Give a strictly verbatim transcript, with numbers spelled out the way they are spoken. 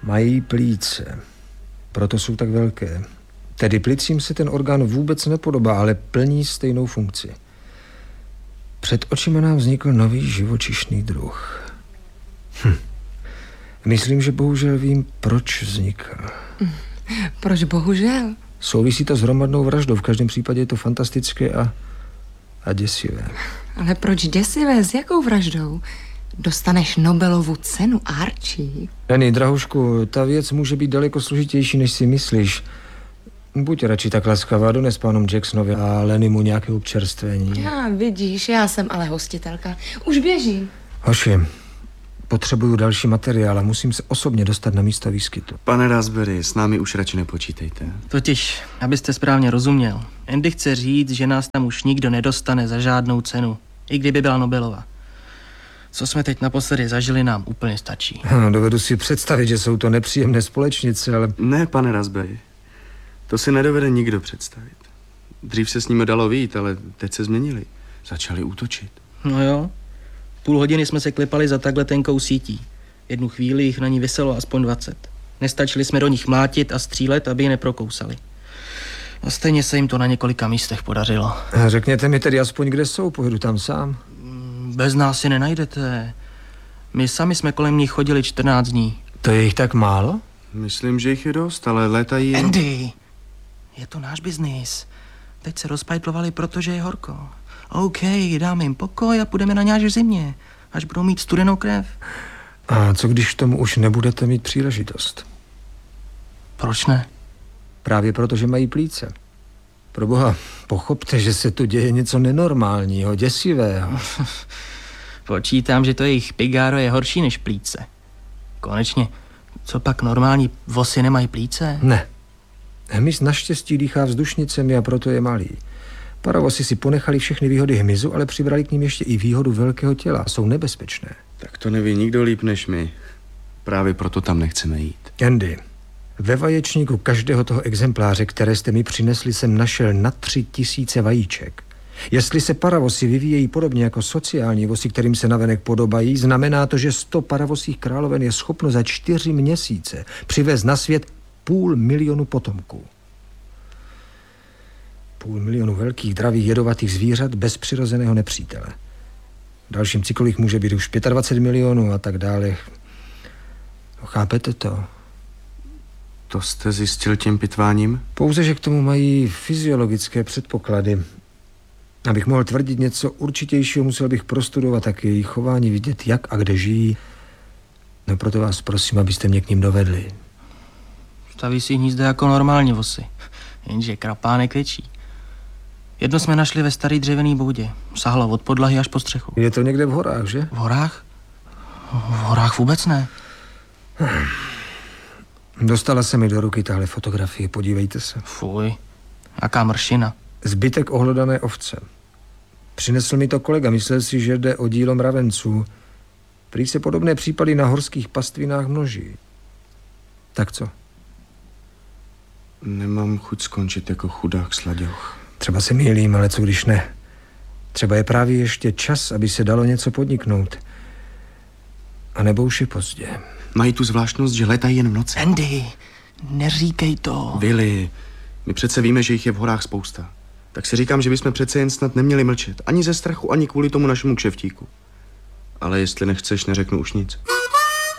Mají plíce, proto jsou tak velké. Tedy plicím se ten orgán vůbec nepodobá, ale plní stejnou funkci. Před očima nám vznikl nový živočišný druh. Hm. Myslím, že bohužel vím, proč vznikl. Proč bohužel? Souvisí to s hromadnou vraždou. V každém případě je to fantastické a, a děsivé. Ale proč děsivé? S jakou vraždou? Dostaneš Nobelovu cenu, Archie. Annie, drahušku, ta věc může být daleko složitější, než si myslíš. Buď radši tak laskavá, dones pánům Jacksonovi a Lennymu nějaké občerstvení. Já, vidíš, já jsem ale hostitelka. Už běžím. Hoši, potřebuju další materiál a musím se osobně dostat na místo výskytu. Pane Raspberry, s námi už radši nepočítejte. Totiž, abyste správně rozuměl, Andy chce říct, že nás tam už nikdo nedostane za žádnou cenu, i kdyby byla Nobelova. Co jsme teď naposledy zažili, nám úplně stačí. No, dovedu si představit, že jsou to nepříjemné společnice, ale... Ne, pane Raspberry, to si nedovede nikdo představit. Dřív se s nimi dalo vyjít, ale teď se změnili. Začali útočit. No jo, půl hodiny jsme se klepali za takhle tenkou sítí. Jednu chvíli jich na ní viselo aspoň dvacet. Nestačili jsme do nich mlátit a střílet, aby je neprokousali. A stejně se jim to na několika místech podařilo. A řekněte mi tedy aspoň, kde jsou, pojedu tam sám. Bez nás si nenajdete. My sami jsme kolem nich chodili čtrnáct dní. To je jich tak málo? Myslím, že jich je dost, ale létají... Andy, je to náš biznis. Teď se rozpajtlovali, protože je horko. OK, dáme jim pokoj a půjdeme na nějak v zimě, až budou mít studenou krev. A co když k tomu už nebudete mít příležitost? Proč ne? Právě proto, že mají plíce. Proboha, pochopte, že se tu děje něco nenormálního, děsivého. Počítám, že to jejich pigáro je horší než plíce. Konečně, co pak normální vosy nemají plíce? Ne. Hmyz naštěstí dýchá vzdušnicemi a proto je malý. Paravosy si ponechali všechny výhody hmyzu, ale přibrali k ním ještě i výhodu velkého těla. Jsou nebezpečné. Tak to neví nikdo líp než my. Právě proto tam nechceme jít. Andy, ve vaječníku každého toho exempláře, které jste mi přinesli, jsem našel na tři tisíce vajíček. Jestli se paravosy vyvíjejí podobně jako sociální vosy, kterým se navenek podobají, znamená to, že sto paravosích královen je schopno za čtyři měsíce přivést na svět půl milionu potomků. Půl milionu velkých, dravých, jedovatých zvířat bez přirozeného nepřítele. V dalším cyklu jich může být už dvacet pět milionů a tak dále. No, chápete to? To jste zjistil tím pitváním? Pouze, že k tomu mají fyziologické předpoklady. Abych mohl tvrdit něco určitějšího, musel bych prostudovat také jejich chování, vidět, jak a kde žijí. No proto vás prosím, abyste mě k ním dovedli. Staví si hnízda jako normální vosy, jenže krapánek větší. Jedno jsme našli ve starý dřevěný boudě. Sahlo od podlahy až po střechu. Je to někde v horách, že? V horách? V horách vůbec ne. Dostala se mi do ruky tahle fotografie, podívejte se. Fuj, jaká mršina. Zbytek ohlodané ovce. Přinesl mi to kolega, myslel si, že jde o dílo mravenců. Prý se podobné případy na horských pastvinách množí. Tak co? Nemám chuť skončit jako chudák sladěch. Třeba se mýlím, ale co když ne? Třeba je právě ještě čas, aby se dalo něco podniknout. A nebo už je pozdě. Mají tu zvláštnost, že letají jen v noci. Andy, neříkej to. Willy, my přece víme, že jich je v horách spousta. Tak si říkám, že bychom přece jen snad neměli mlčet. Ani ze strachu, ani kvůli tomu našemu kšeftíku. Ale jestli nechceš, neřeknu už nic.